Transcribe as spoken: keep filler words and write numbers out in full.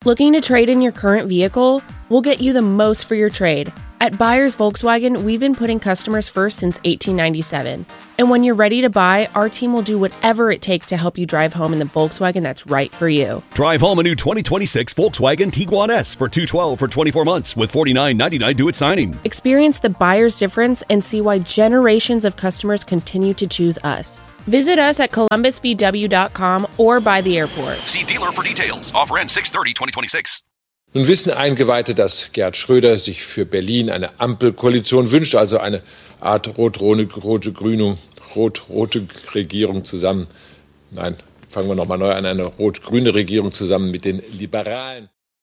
Looking to trade in your current vehicle? We'll get you the most for your trade. At Buyers Volkswagen, we've been putting customers first since eighteen ninety-seven. And when you're ready to buy, our team will do whatever it takes to help you drive home in the Volkswagen that's right for you. Drive home a new twenty twenty-six Volkswagen Tiguan S for two hundred twelve dollars for twenty-four months with forty-nine ninety-nine due at signing. Experience the buyer's difference and see why generations of customers continue to choose us. Visit us at columbus v w dot com or by the airport. See dealer for details. Offer ends six thirty twenty twenty-six. Nun wissen Eingeweihte, dass Gerhard Schröder sich für Berlin eine Ampelkoalition wünscht, also eine Art rot-rote-grüne rot-rote Regierung zusammen. Nein, fangen wir nochmal neu an, eine rot-grüne Regierung zusammen mit den Liberalen.